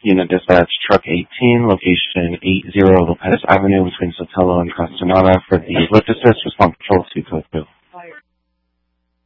Unit Dispatch, Truck 18, location 80 Lopez Avenue between Sotelo and Castanana for the lift assist. Response control 2 code